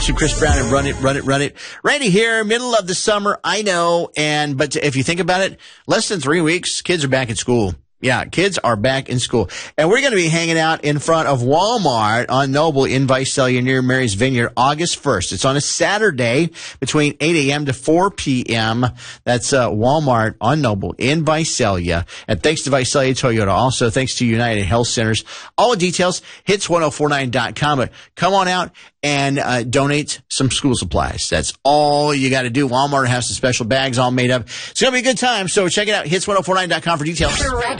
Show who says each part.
Speaker 1: Bishop Chris Brown and Run It. Randy here, middle of the summer, I know, but if you think about it, less than 3 weeks, kids are back at school. Yeah, kids are back in school. And we're going to be hanging out in front of Walmart on Noble in Visalia near Mary's Vineyard August 1st. It's on a Saturday between 8 a.m. to 4 p.m. That's Walmart on Noble in Visalia. And thanks to Visalia Toyota. Also, thanks to United Health Centers. All the details, hits1049.com. But come on out and donate some school supplies. That's all you got to do. Walmart has some special bags all made up. It's going to be a good time. So check it out, hits1049.com for details.